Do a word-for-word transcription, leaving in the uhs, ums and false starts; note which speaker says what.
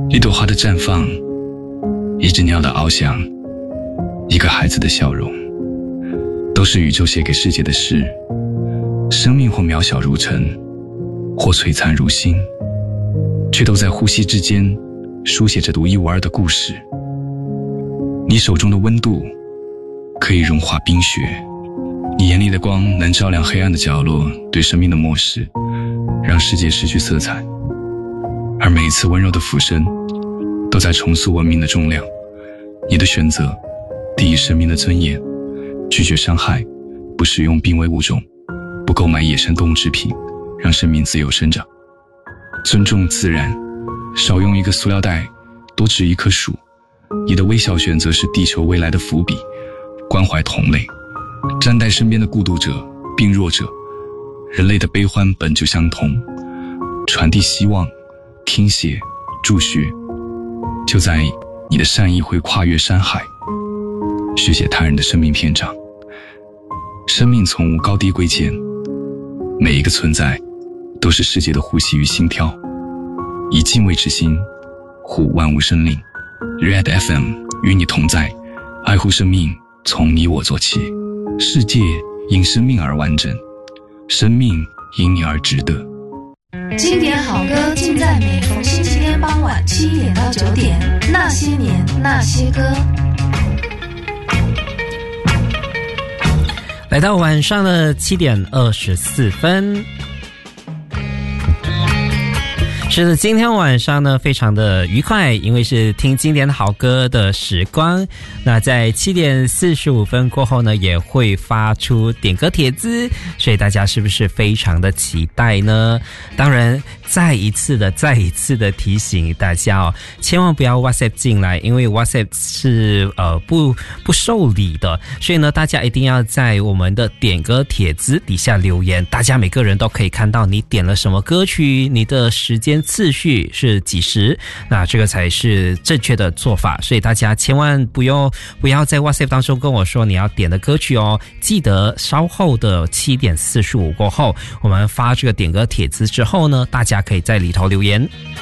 Speaker 1: 一朵花的绽放，一只鸟的翱翔，一个孩子的笑容，都是宇宙写给世界的诗。生命或渺小如尘，或璀璨如星，却都在呼吸之间书写着独一无二的故事。你手中的温度可以融化冰雪，你眼里的光能照亮黑暗的角落，对生命的漠视让世界失去色彩。而每一次温柔的俯身都在重塑文明的重量。你的选择第一生命的尊严，拒绝伤害，不使用濒危物种，不购买野生动物制品，让生命自由生长。尊重自然，少用一个塑料袋，多植一棵树。你的微小选择是地球未来的伏笔。关怀同类，站在身边的孤独者、病弱者，人类的悲欢本就相同。传递希望，听写，助学，就在你的善意会跨越山海，续写他人的生命篇章。生命从无高低贵贱，每一个存在都是世界的呼吸与心跳。以敬畏之心护万物生灵。 Red F M 与你同在，爱护生命从你我做起。世界因生命而完整，生命因你而值得。
Speaker 2: 经典好歌尽在每逢星期天傍晚七点到九点，那些年那些歌。
Speaker 3: 来到晚上的七点二十四分。是的，今天晚上呢非常的愉快，因为是听经典好歌的时光。那在七点四十五分过后呢，也会发出点歌帖子，所以大家是不是非常的期待呢？当然再一次的再一次的提醒大家哦，千万不要 WhatsApp 进来，因为 WhatsApp 是呃不不受理的，所以呢大家一定要在我们的点歌帖子底下留言，大家每个人都可以看到你点了什么歌曲，你的时间次序是几时，那这个才是正确的做法。所以大家千万不要不要在 WhatsApp 当中跟我说你要点的歌曲哦，记得稍后的七点四十五过后，我们发这个点歌帖子之后呢，大家可以在里头留言。